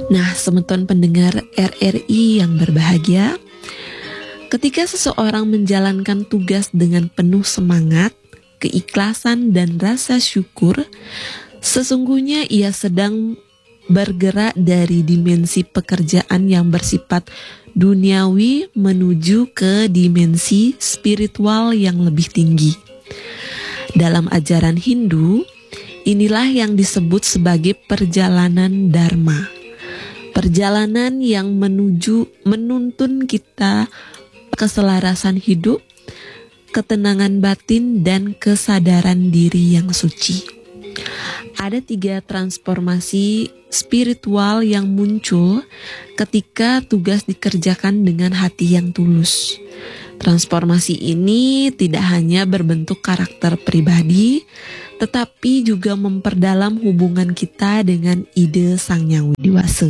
Nah, semeton pendengar RRI yang berbahagia, ketika seseorang menjalankan tugas dengan penuh semangat, keikhlasan, dan rasa syukur, sesungguhnya ia sedang bergerak dari dimensi pekerjaan yang bersifat duniawi menuju ke dimensi spiritual yang lebih tinggi. Dalam ajaran Hindu, inilah yang disebut sebagai perjalanan dharma. Perjalanan yang menuntun kita keselarasan hidup, ketenangan batin, dan kesadaran diri yang suci. Ada 3 transformasi spiritual yang muncul ketika tugas dikerjakan dengan hati yang tulus. Transformasi ini tidak hanya berbentuk karakter pribadi, tetapi juga memperdalam hubungan kita dengan ide Sang Yang Widi Wasa.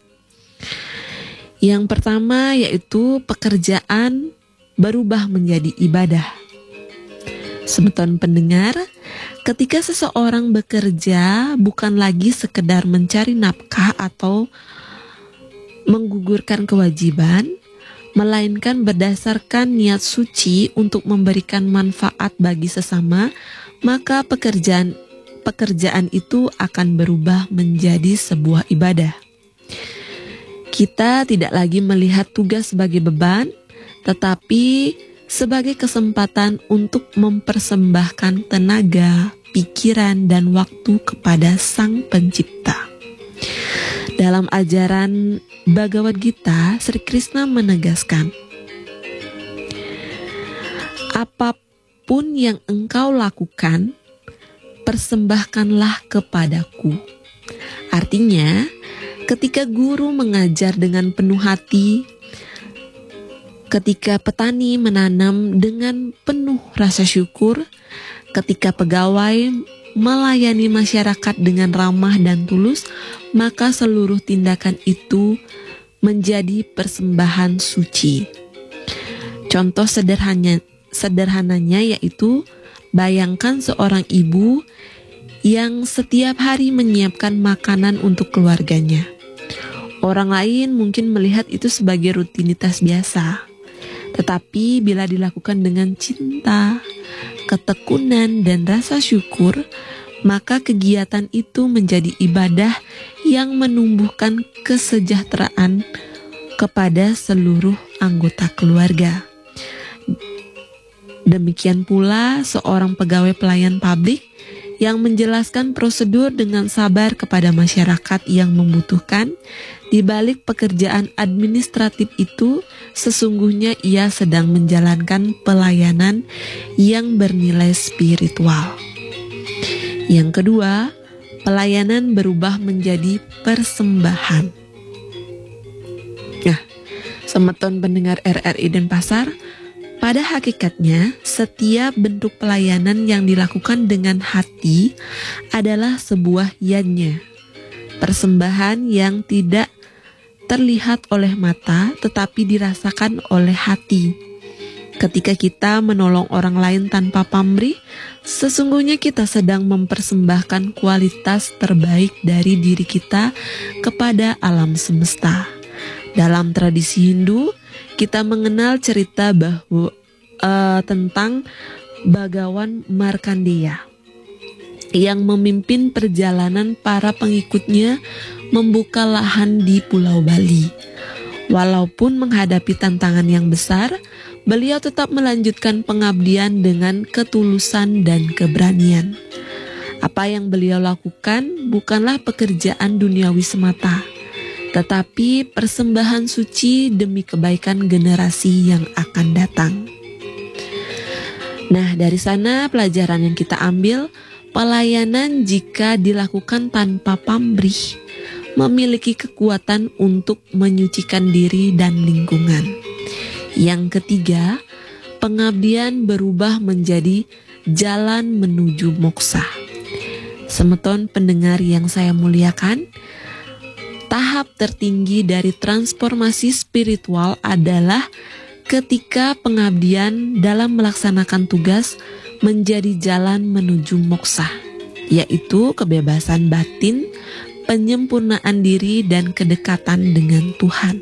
Yang pertama yaitu pekerjaan berubah menjadi ibadah. Semeton pendengar, ketika seseorang bekerja bukan lagi sekedar mencari nafkah atau menggugurkan kewajiban, melainkan berdasarkan niat suci untuk memberikan manfaat bagi sesama, maka pekerjaan itu akan berubah menjadi sebuah ibadah. Kita tidak lagi melihat tugas sebagai beban, tetapi sebagai kesempatan untuk mempersembahkan tenaga, pikiran, dan waktu kepada Sang Pencipta. Dalam ajaran Bhagavad Gita, Sri Krishna menegaskan, apapun yang engkau lakukan, persembahkanlah kepadaku. Artinya, ketika guru mengajar dengan penuh hati, ketika petani menanam dengan penuh rasa syukur, ketika pegawai melayani masyarakat dengan ramah dan tulus, maka seluruh tindakan itu menjadi persembahan suci. Contoh sederhananya yaitu, bayangkan seorang ibu yang setiap hari menyiapkan makanan untuk keluarganya. Orang lain mungkin melihat itu sebagai rutinitas biasa. Tetapi bila dilakukan dengan cinta, ketekunan, dan rasa syukur, maka kegiatan itu menjadi ibadah yang menumbuhkan kesejahteraan kepada seluruh anggota keluarga. Demikian pula seorang pegawai pelayan publik yang menjelaskan prosedur dengan sabar kepada masyarakat yang membutuhkan. Di balik pekerjaan administratif itu, sesungguhnya ia sedang menjalankan pelayanan yang bernilai spiritual. Yang kedua, pelayanan berubah menjadi persembahan. Nah, semeton pendengar RRI Denpasar, pada hakikatnya, setiap bentuk pelayanan yang dilakukan dengan hati adalah sebuah yajna, persembahan yang tidak terlihat oleh mata tetapi dirasakan oleh hati. Ketika kita menolong orang lain tanpa pamrih, sesungguhnya kita sedang mempersembahkan kualitas terbaik dari diri kita kepada alam semesta. Dalam tradisi Hindu, kita mengenal cerita tentang Bhagawan Markandeya yang memimpin perjalanan para pengikutnya membuka lahan di Pulau Bali. Walaupun menghadapi tantangan yang besar, beliau tetap melanjutkan pengabdian dengan ketulusan dan keberanian. Apa yang beliau lakukan bukanlah pekerjaan duniawi semata, tetapi persembahan suci demi kebaikan generasi yang akan datang. Nah, dari sana pelajaran yang kita ambil, pelayanan jika dilakukan tanpa pamrih memiliki kekuatan untuk menyucikan diri dan lingkungan. Yang ketiga, pengabdian berubah menjadi jalan menuju moksa. Semeton pendengar yang saya muliakan, tahap tertinggi dari transformasi spiritual adalah ketika pengabdian dalam melaksanakan tugas menjadi jalan menuju moksa, yaitu kebebasan batin, penyempurnaan diri dan kedekatan dengan Tuhan.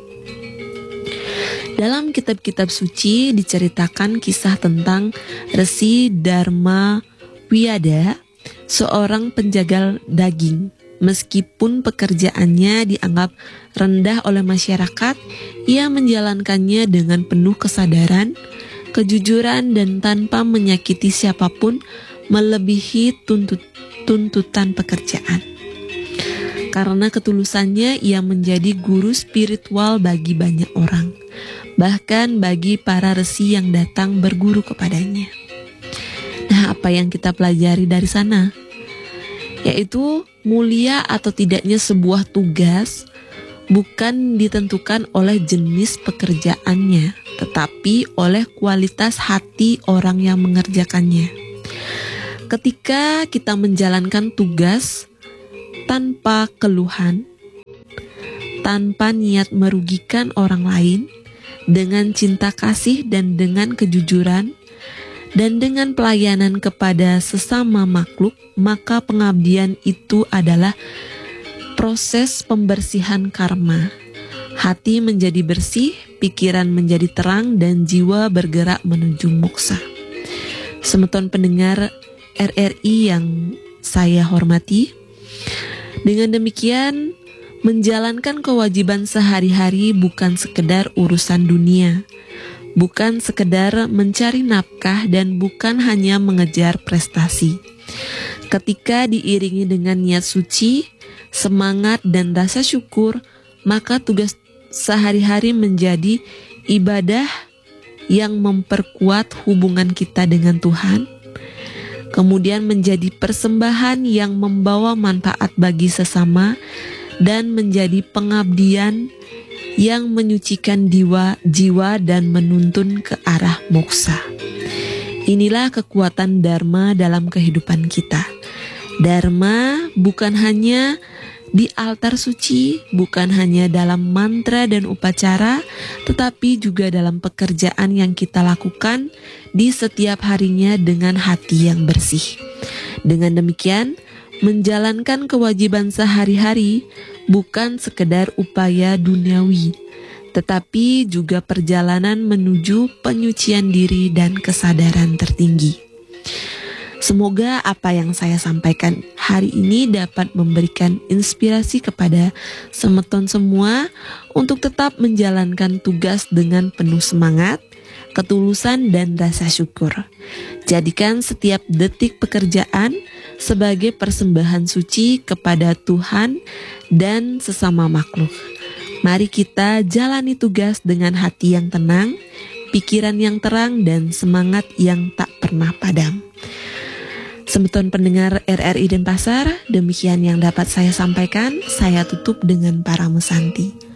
Dalam kitab-kitab suci diceritakan kisah tentang Resi Dharma Wiyada, seorang penjagal daging. Meskipun pekerjaannya dianggap rendah oleh masyarakat, ia menjalankannya dengan penuh kesadaran, kejujuran, dan tanpa menyakiti siapapun, melebihi tuntutan pekerjaan. Karena ketulusannya, ia menjadi guru spiritual bagi banyak orang, bahkan bagi para resi yang datang berguru kepadanya. Nah, apa yang kita pelajari dari sana? Yaitu mulia atau tidaknya sebuah tugas bukan ditentukan oleh jenis pekerjaannya, tetapi oleh kualitas hati orang yang mengerjakannya. Ketika kita menjalankan tugas tanpa keluhan, tanpa niat merugikan orang lain, dengan cinta kasih dan dengan kejujuran, dan dengan pelayanan kepada sesama makhluk, maka pengabdian itu adalah proses pembersihan karma. Hati menjadi bersih, pikiran menjadi terang, dan jiwa bergerak menuju moksa. Semeton pendengar RRI yang saya hormati, dengan demikian menjalankan kewajiban sehari-hari bukan sekedar urusan dunia, bukan sekedar mencari nafkah, dan bukan hanya mengejar prestasi. Ketika diiringi dengan niat suci, semangat, dan rasa syukur, maka tugas sehari-hari menjadi ibadah yang memperkuat hubungan kita dengan Tuhan, kemudian menjadi persembahan yang membawa manfaat bagi sesama, dan menjadi pengabdian yang menyucikan jiwa dan menuntun ke arah moksa. Inilah kekuatan Dharma dalam kehidupan kita. Dharma bukan hanya di altar suci, bukan hanya dalam mantra dan upacara, tetapi juga dalam pekerjaan yang kita lakukan di setiap harinya dengan hati yang bersih. Dengan demikian, menjalankan kewajiban sehari-hari bukan sekedar upaya duniawi, tetapi juga perjalanan menuju penyucian diri dan kesadaran tertinggi. Semoga apa yang saya sampaikan hari ini dapat memberikan inspirasi kepada semeton semua untuk tetap menjalankan tugas dengan penuh semangat, ketulusan, dan rasa syukur. Jadikan setiap detik pekerjaan sebagai persembahan suci kepada Tuhan dan sesama makhluk. Mari kita jalani tugas dengan hati yang tenang, pikiran yang terang, dan semangat yang tak pernah padam. Semeton pendengar RRI Denpasar, demikian yang dapat saya sampaikan. Saya tutup dengan para mesanti.